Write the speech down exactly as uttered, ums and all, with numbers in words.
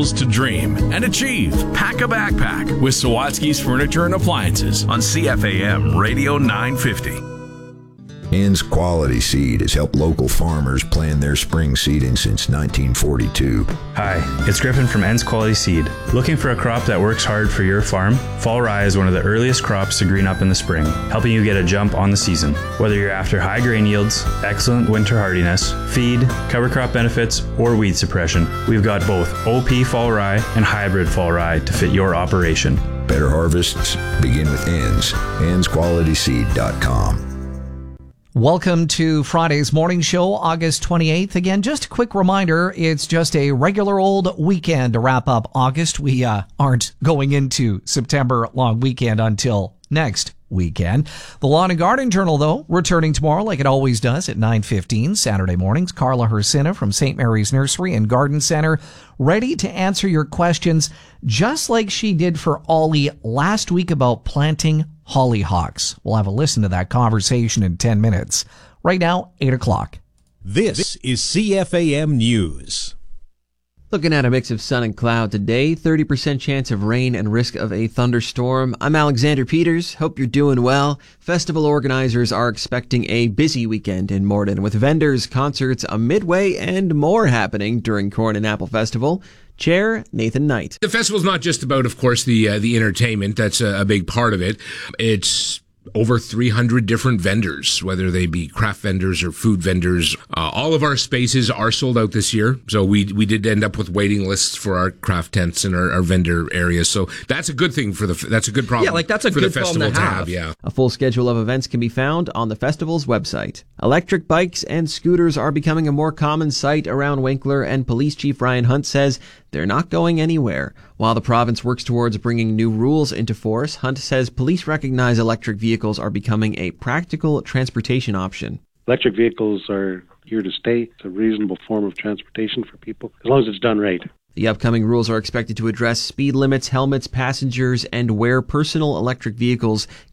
tools to dream and achieve. Pack a backpack with Sawatsky's Furniture and Appliances on C F A M Radio nine fifty. Ann's Quality Seed has helped local farmers plan their spring seeding since nineteen forty-two. Hi, it's Griffin from Ann's Quality Seed. Looking for a crop that works hard for your farm? Fall rye is one of the earliest crops to green up in the spring, helping you get a jump on the season. Whether you're after high grain yields, excellent winter hardiness, feed, cover crop benefits, or weed suppression, we've got both O P fall rye and hybrid fall rye to fit your operation. Better harvests begin with Ann's. anns quality seed dot com. Welcome to Friday's morning show, August twenty-eighth. Again, just a quick reminder, it's just a regular old weekend to wrap up August. We uh, aren't going into September long weekend until next weekend. The Lawn and Garden Journal, though, returning tomorrow like it always does at nine fifteen Saturday mornings. Carla Hersina from Saint Mary's Nursery and Garden Center, ready to answer your questions just like she did for Ollie last week about planting hollyhocks. We'll have a listen to that conversation in ten minutes. Right now, eight o'clock. This is C F A M News. Looking at a mix of sun and cloud today, thirty percent chance of rain and risk of a thunderstorm. I'm Alexander Peters. Hope you're doing well. Festival organizers are expecting a busy weekend in Morden with vendors, concerts, a midway, and more happening during Corn and Apple Festival. Chair Nathan Knight. The festival's not just about, of course, the uh, the entertainment. That's a, a big part of it. It's over three hundred different vendors, whether they be craft vendors or food vendors. Uh, all of our spaces are sold out this year. So we we did end up with waiting lists for our craft tents and our, our vendor areas. So that's a good thing for the, that's a good problem. Yeah, like that's a for good the festival problem to have. have. Yeah. A full schedule of events can be found on the festival's website. Electric bikes and scooters are becoming a more common sight around Winkler, and Police Chief Ryan Hunt says they're not going anywhere. While the province works towards bringing new rules into force, Hunt says police recognize electric vehicles are becoming a practical transportation option. Electric vehicles are here to stay. It's a reasonable form of transportation for people, as long as it's done right. The upcoming rules are expected to address speed limits, helmets, passengers, and where personal electric vehicles